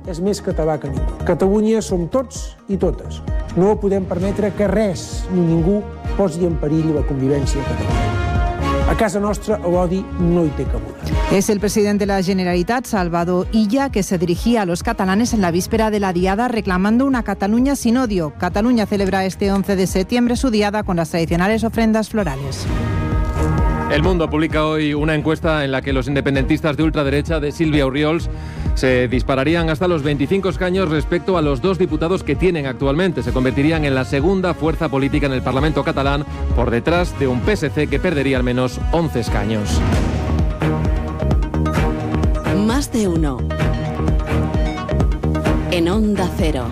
és més català que ningú. Catalunya som tots i totes. No podem permetre que res ni ningú posi en perill la convivència a Catalunya. A casa nostra l'odi no hi té cabuda. Es el presidente de la Generalitat, Salvador Illa, que se dirigía a los catalanes en la víspera de la Diada reclamando una Cataluña sin odio. Cataluña celebra este 11 de septiembre su Diada con las tradicionales ofrendas florales. El Mundo publica hoy una encuesta en la que los independentistas de ultraderecha de Sílvia Orriols se dispararían hasta los 25 escaños respecto a los 2 diputados que tienen actualmente. Se convertirían en la segunda fuerza política en el Parlamento catalán, por detrás de un PSC que perdería al menos 11 escaños. Más de uno. En Onda Cero.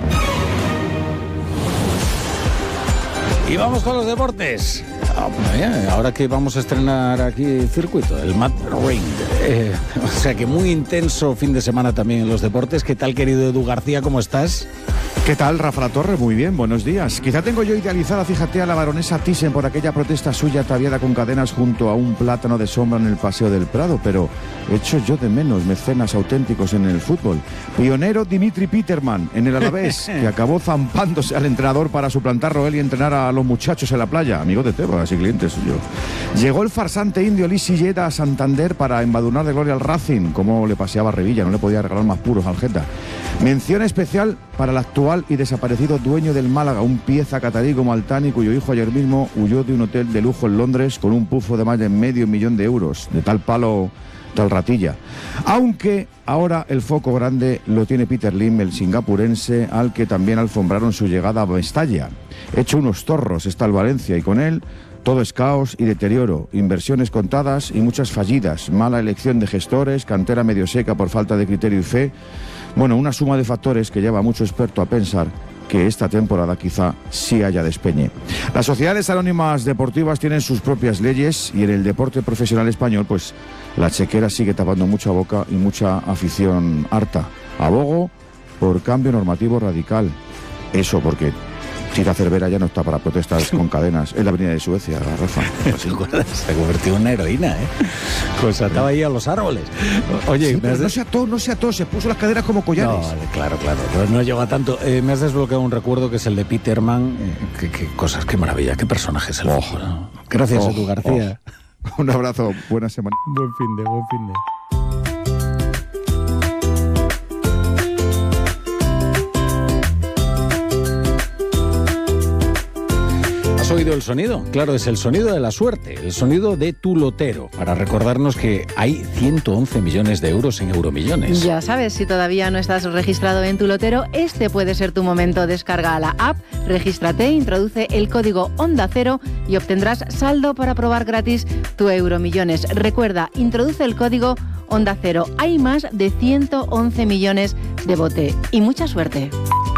Y vamos con los deportes. Ahora que vamos a estrenar aquí circuito, el Mad Ring. O sea que muy intenso fin de semana también en los deportes. ¿Qué tal, querido Edu García? ¿Cómo estás? ¿Qué tal, Rafa La Torre? Muy bien, buenos días. Quizá tengo yo idealizada, fíjate, a la baronesa Thyssen por aquella protesta suya ataviada con cadenas junto a un plátano de sombra en el Paseo del Prado, pero echo yo de menos mecenas auténticos en el fútbol. Pionero Dimitri Peterman en el Alavés, que acabó zampándose al entrenador para suplantarlo él y entrenar a los muchachos en la playa, amigo de Tebas y cliente suyo. Llegó el farsante indio Lee Silleda a Santander para embadurnar de gloria al Racing, como le paseaba a Revilla, no le podía regalar más puros al Geta. Mención especial para el actual y desaparecido dueño del Málaga, un pieza catarí como Altani, cuyo hijo ayer mismo huyó de un hotel de lujo en Londres con un pufo de más de $500,000, de tal palo, tal ratilla. Aunque ahora el foco grande lo tiene Peter Lim, el singapurense, al que también alfombraron su llegada a Mestalla. Hecho unos zorros está el Valencia y con él todo es caos y deterioro, inversiones contadas y muchas fallidas, mala elección de gestores, cantera medio seca por falta de criterio y fe. Bueno, una suma de factores que lleva a mucho experto a pensar que esta temporada quizá sí haya despeñe. Las sociedades anónimas deportivas tienen sus propias leyes y en el deporte profesional español, pues la chequera sigue tapando mucha boca y mucha afición harta. Abogo por cambio normativo radical. Eso porque Tita Cervera ya no está para protestas con cadenas en la avenida de Suecia, Rafa. Se ha convertido en una heroína, ¿eh? Pues ataba ahí a los árboles. Oye, sí, no se ató, se puso las caderas como collares. No, claro, no llega tanto. Me has desbloqueado un recuerdo que es el de Peterman. Qué cosas, qué maravilla, qué personaje es el fútbol, ¿no? Gracias, Edu García. Un abrazo, buena semana. Buen fin de. ¿Has oído el sonido? Claro, es el sonido de la suerte, el sonido de tu lotero, para recordarnos que hay 111 millones de euros en Euromillones. Ya sabes, si todavía no estás registrado en tu lotero, este puede ser tu momento. Descarga la app, regístrate, introduce el código Onda Cero y obtendrás saldo para probar gratis tu Euromillones. Recuerda, introduce el código Onda Cero. Hay más de 111 millones de bote. Y mucha suerte.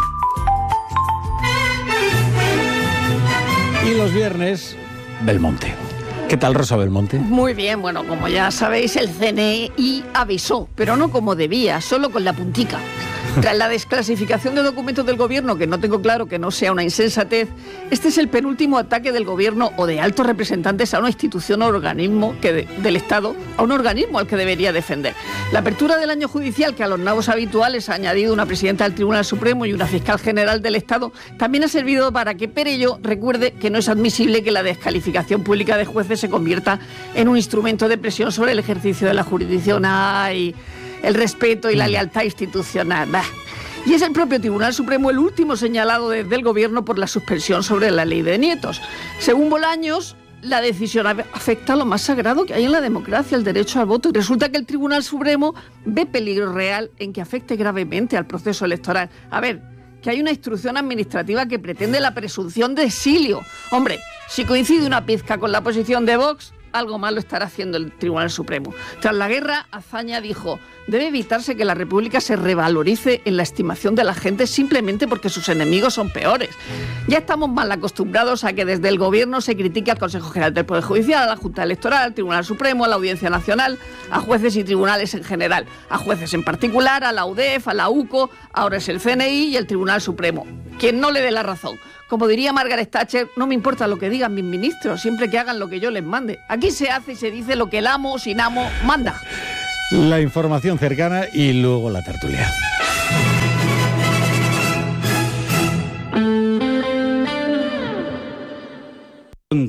Y los viernes, Belmonte. ¿Qué tal, Rosa Belmonte? Muy bien, bueno, como ya sabéis, el CNI avisó, pero no como debía, solo con la puntica. Tras la desclasificación de documentos del gobierno, que no tengo claro que no sea una insensatez, este es el penúltimo ataque del gobierno o de altos representantes a una institución o organismo del Estado, a un organismo al que debería defender. La apertura del año judicial, que a los nabos habituales ha añadido una presidenta del Tribunal Supremo y una fiscal general del Estado, también ha servido para que Perello recuerde que no es admisible que la descalificación pública de jueces se convierta en un instrumento de presión sobre el ejercicio de la jurisdicción. ¡Ay! El respeto y la lealtad institucional. Bah. Y es el propio Tribunal Supremo el último señalado desde el Gobierno por la suspensión sobre la ley de nietos. Según Bolaños, la decisión afecta a lo más sagrado que hay en la democracia, el derecho al voto. Y resulta que el Tribunal Supremo ve peligro real en que afecte gravemente al proceso electoral. A ver, que hay una instrucción administrativa que pretende la presunción de exilio. Hombre, si coincide una pizca con la posición de Vox, algo malo estará haciendo el Tribunal Supremo. Tras la guerra, Azaña dijo: debe evitarse que la República se revalorice en la estimación de la gente simplemente porque sus enemigos son peores. Ya estamos mal acostumbrados a que desde el Gobierno se critique al Consejo General del Poder Judicial, a la Junta Electoral, al Tribunal Supremo, a la Audiencia Nacional, a jueces y tribunales en general, a jueces en particular, a la UDEF, a la UCO, ahora es el CNI y el Tribunal Supremo. Quien no le dé la razón. Como diría Margaret Thatcher, no me importa lo que digan mis ministros, siempre que hagan lo que yo les mande. Aquí se hace y se dice lo que el amo sin amo manda. La información cercana y luego la tertulia.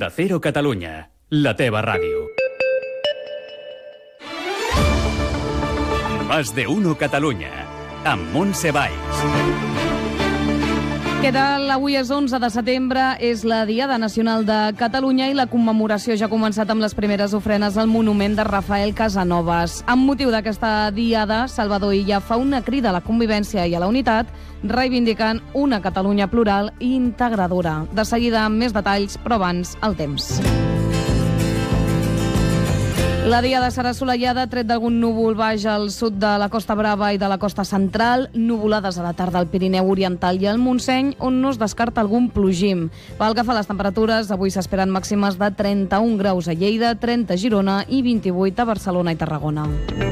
Onda Cero Catalunya, la teva ràdio. Más de uno Catalunya, amb Montse Valls. Què tal? Avui és 11 de setembre, és la Diada Nacional de Catalunya i la commemoració ja ha començat amb les primeres ofrenes al monument de Rafael Casanovas. Amb motiu d'aquesta Diada, Salvador Illa fa una crida a la convivència i a la unitat, reivindicant una Catalunya plural i integradora. De seguida, amb més detalls, però abans, el temps. La Diada serà assolellada, tret d'algun núvol baix al sud de la Costa Brava i de la costa central, nuvolades a la tarda al Pirineu Oriental i al Montseny, on no es descarta algun plogim. Pel que fa a les temperatures, avui s'esperen màximes de 31 graus a Lleida, 30 a Girona i 28 a Barcelona i Tarragona.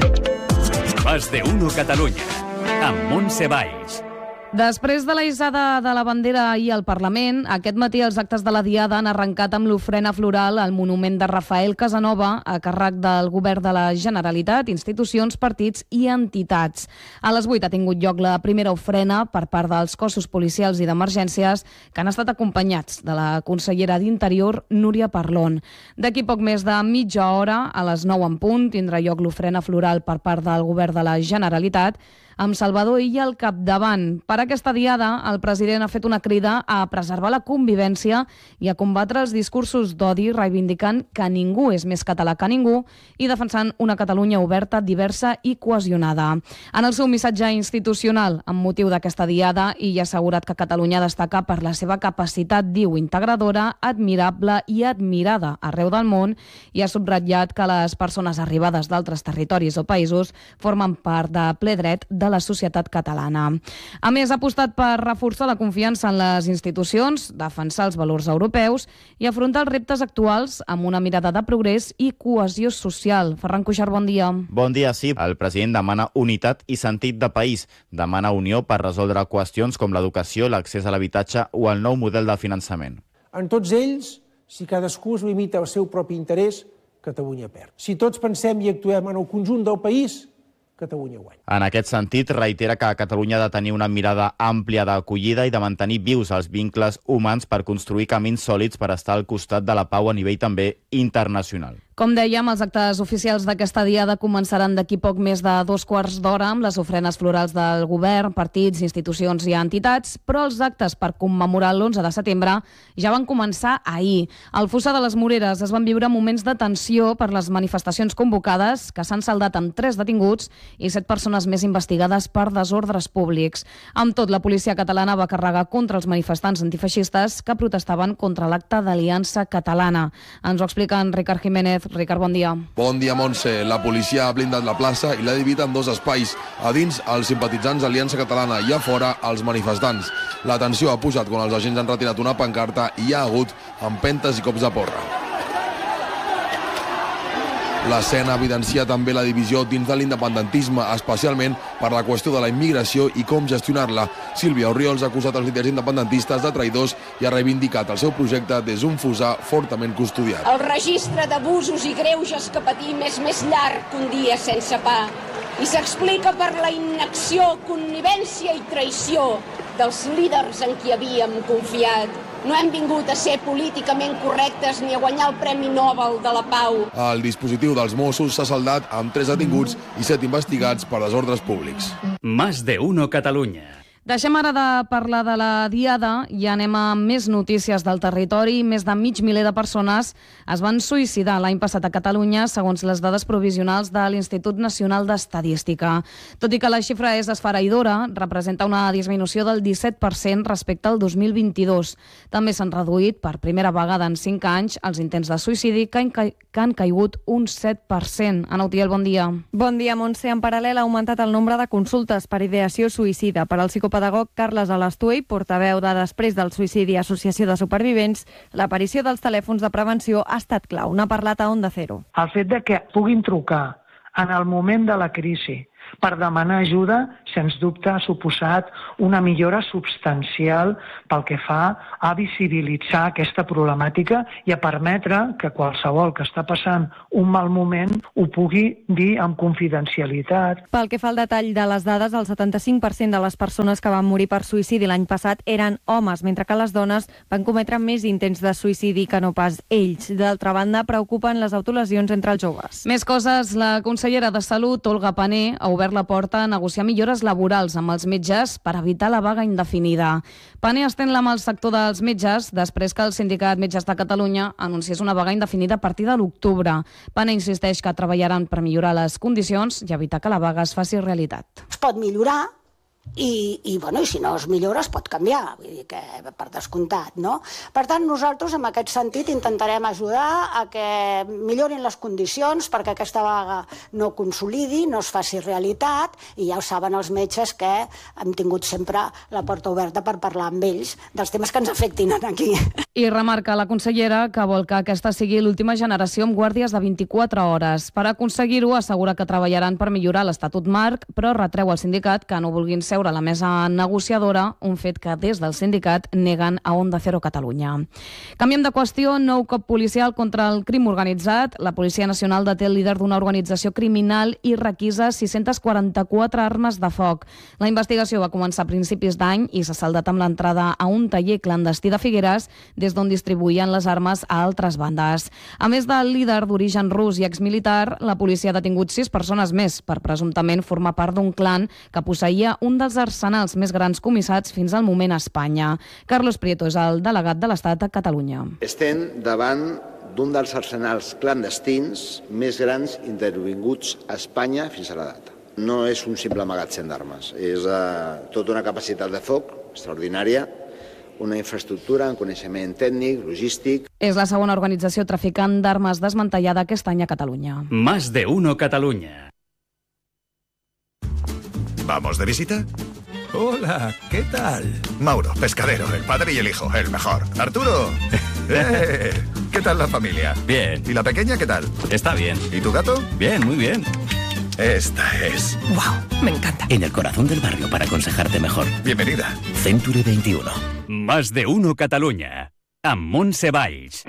Más de uno Catalunya, amb Montse Valls. Després de la hissada de la bandera ahir al Parlament, aquest matí els actes de la Diada han arrencat amb l'ofrena floral al monument de Rafael Casanova a càrrec del Govern de la Generalitat, institucions, partits i entitats. A les 8 ha tingut lloc la primera ofrena per part dels cossos policials i d'emergències que han estat acompanyats de la consellera d'Interior, Núria Parlon. D'aquí poc més de mitja hora, a les 9 en punt, tindrà lloc l'ofrena floral per part del Govern de la Generalitat, amb Salvador Illa al capdavant. Per aquesta Diada, el president ha fet una crida a preservar la convivència i a combatre els discursos d'odi, reivindicant que ningú és més català que ningú i defensant una Catalunya oberta, diversa i cohesionada. En el seu missatge institucional, amb motiu d'aquesta Diada, Illa ha assegurat que Catalunya destaca per la seva capacitat, diu, integradora, admirable i admirada arreu del món, i ha subratllat que les persones arribades d'altres territoris o països formen part de ple dret de la societat catalana. A més, ha apostat per reforçar la confiança en les institucions, defensar els valors europeus i afrontar els reptes actuals amb una mirada de progrés i cohesió social. Ferran Cuixart, bon dia. Bon dia, sí. El president demana unitat i sentit de país. Demana unió per resoldre qüestions com l'educació, l'accés a l'habitatge o el nou model de finançament. En tots ells, si cadascú es limita al seu propi interès, Catalunya perd. Si tots pensem i actuem en el conjunt del país, Catalunya guanya. En aquest sentit, reitera que Catalunya ha de tenir una mirada àmplia d'acollida i de mantenir vius els vincles humans per construir camins sòlids per estar al costat de la pau a nivell també internacional. Com dèiem, els actes oficials d'aquesta Diada començaran d'aquí poc més de 2 quarts d'hora amb les ofrenes florals del govern, partits, institucions i entitats, però els actes per commemorar l'11 de setembre ja van començar ahir. Al Fossar de les Moreres es van viure moments de tensió per les manifestacions convocades, que s'han saldat amb 3 detinguts i 7 persones més investigades per desordres públics. Amb tot, la policia catalana va carregar contra els manifestants antifeixistes que protestaven contra l'acte d'Aliança Catalana. Ens ho explica en Ricard Jiménez. Ricard, bon dia. Bon dia, Montse. La policia ha blindat la plaça i l'ha dividit en 2 espais. A dins, els simpatitzants d'Aliança Catalana i a fora, els manifestants. La tensió ha pujat quan els agents han retirat una pancarta i hi ha hagut empentes i cops de porra. L'escena evidencia també la divisió dins de l'independentisme, especialment per la qüestió de la immigració i com gestionar-la. Sílvia Orriols ha acusat els líders independentistes de traïdors i ha reivindicat el seu projecte des d'un Fossar fortament custodiat. El registre d'abusos i greuges que patim és més llarg que un dia sense pa i s'explica per la inacció, connivència i traïció dels líders en qui havíem confiat. No hem vingut a ser políticament correctes ni a guanyar el Premi Nobel de la Pau. El dispositiu dels Mossos s'ha saldat amb 3 detinguts i 7 investigats per desordres públics. Más de uno Catalunya. Deixem ara de parlar de la Diada i anem a més notícies del territori. Més de 500.000 de persones es van suïcidar l'any passat a Catalunya, segons les dades provisionals de l'Institut Nacional d'Estadística. Tot i que la xifra és esfereïdora, representa una disminució del 17% respecte al 2022. També s'han reduït per primera vegada en 5 anys els intents de suïcidi, que han caigut un 7%. Ana Utiel, bon dia. Bon dia, Montse. En paral·lel ha augmentat el nombre de consultes per ideació suïcida. Per al psicopedagog Carles Alastuey, portaveu de Després del suïcidi Associació de Supervivents, l'aparició dels telèfons de prevenció ha estat clau. N'ha parlat a Onda Cero. El fet de que puguin trucar en el moment de la crisi per demanar ajuda, sens dubte ha suposat una millora substancial pel que fa a visibilitzar aquesta problemàtica i a permetre que qualsevol que està passant un mal moment ho pugui dir amb confidencialitat. Pel que fa al detall de les dades, el 75% de les persones que van morir per suïcidi l'any passat eren homes, mentre que les dones van cometre més intents de suïcidi que no pas ells. D'altra banda, preocupen les autolesions entre els joves. Més coses. La consellera de Salut, Olga Pané, ha obert la porta a negociar millores laborals amb els metges per evitar la vaga indefinida. Pané estén la mà al sector dels metges després que el Sindicat Metges de Catalunya anunciés una vaga indefinida a partir de l'octubre. Pané insisteix que treballaran per millorar les condicions i evitar que la vaga es faci realitat. Es pot millorar i si no es millora es pot canviar, vull dir que per descomptat, no? Per tant, nosaltres en aquest sentit intentarem ajudar a que millorin les condicions perquè aquesta vaga no consolidi, no es faci realitat, i ja ho saben els metges que hem tingut sempre la porta oberta per parlar amb ells dels temes que ens afectin aquí. I remarca la consellera que vol que aquesta sigui l'última generació amb guàrdies de 24 hores. Per aconseguir-ho, assegura que treballaran per millorar l'Estatut Marc, però retreu al sindicat que no vulguin seure a la mesa negociadora, un fet que des del sindicat neguen a Onda Cero Catalunya. Canviem de qüestió. Nou cop policial contra el crim organitzat. La Policia Nacional deté el líder d'una organització criminal i requisa 644 armes de foc. La investigació va començar a principis d'any i s'ha saldat amb l'entrada a un taller clandestí de Figueres des d'on distribuïen les armes a altres bandes. A més del líder d'origen rus i exmilitar, la policia ha detingut 6 persones més per presumptament formar part d'un clan que posseïa un dels arsenals més grans comissats fins al moment a Espanya. Carlos Prieto és el delegat de l'Estat a Catalunya. Estem davant d'un dels arsenals clandestins més grans intervinguts a Espanya fins a la data. No és un simple magatzem d'armes, és tota una capacitat de foc extraordinària, una infraestructura, un coneixement tècnic, logístic. És la segona organització traficant d'armes desmantellada aquest any a Catalunya. Más de uno Cataluña. ¿Vamos de visita? Hola, ¿qué tal? Mauro, pescadero, el padre y el hijo, el mejor. Arturo, ¿qué tal la familia? Bien. ¿Y la pequeña qué tal? Está bien. ¿Y tu gato? Bien, muy bien. Esta es. ¡Wow! Me encanta. En el corazón del barrio para aconsejarte mejor. Bienvenida. Century 21. Más de uno Catalunya. Amb Montse Valls.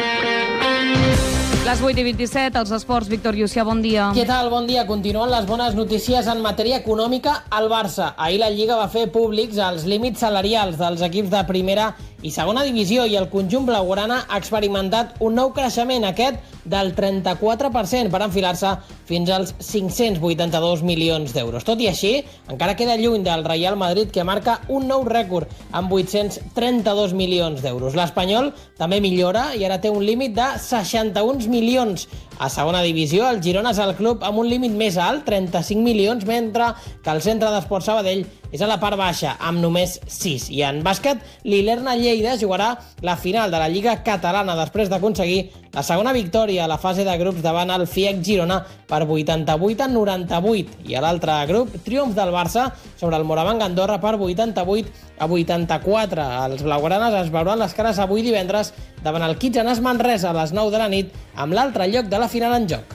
Les 8:27, els esports. Víctor Llucià, bon dia. Què tal? Bon dia. Continuen les bones notícies en matèria econòmica al Barça. Ahir la Lliga va fer públics els límits salarials dels equips de primera i segona divisió i el conjunt blaugrana ha experimentat un nou creixement, aquest del 34%, per enfilar-se fins als 582 milions d'euros. Tot i així, encara queda lluny del Real Madrid, que marca un nou rècord amb 832 milions d'euros. L'Espanyol també millora i ara té un límit de 61 milions. A segona divisió, el Girona és el club amb un límit més alt, 35 milions, mentre que el Centre d'Esport Sabadell és a la part baixa, amb només 6. I en bàsquet, l'Ilerna Lleida jugarà la final de la Lliga Catalana després d'aconseguir la segona victòria a la fase de grups davant el FIEC Girona per 88-98. I a l'altre grup, triomf del Barça sobre el Moravang Andorra per 88-84. Els blaugranes es veuran les cares avui divendres davant el Kitsanas Manresa a les 9 de la nit, amb l'altre lloc de la final en joc.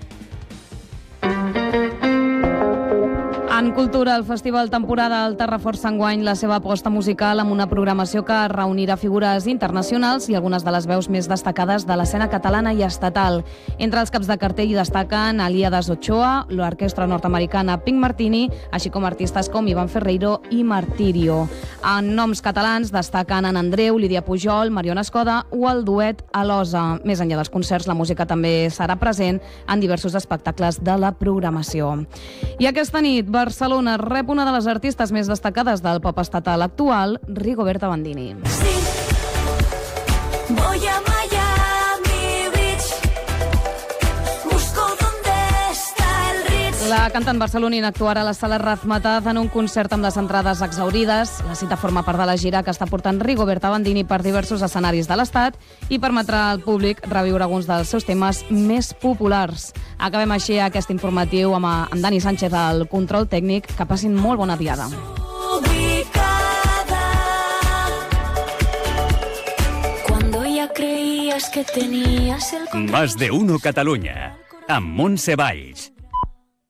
En cultura, el Festival Temporada Alta reforça enguany la seva aposta musical amb una programació que reunirà figures internacionals i algunes de les veus més destacades de l'escena catalana i estatal. Entre els caps de cartell destaquen Alíades Ochoa, l'orquestra nord-americana Pink Martini, així com artistes com Iván Ferreiro i Martirio. En noms catalans destaquen en Andreu, Lídia Pujol, Mariona Escoda o el duet Alosa. Més enllà dels concerts, la música també serà present en diversos espectacles de la programació. I aquesta nit, Barcelona rep una de les artistes més destacades del pop estatal actual, Rigoberta Bandini. Sí, voy a Miami Beach, busco donde está el Ritz. La cantant barcelonina actuarà a la sala Razmataz en un concert amb les entrades exhaurides. La cita forma part de la gira que està portant Rigoberta Bandini per diversos escenaris de l'Estat i permetrà al públic reviure alguns dels seus temes més populars. Acabem així aquest informatiu amb Dani Sánchez al control tècnic. Que passin molt bona diada. Cuando ya creías que tenías el Más de uno Catalunya, amb Montse Valls.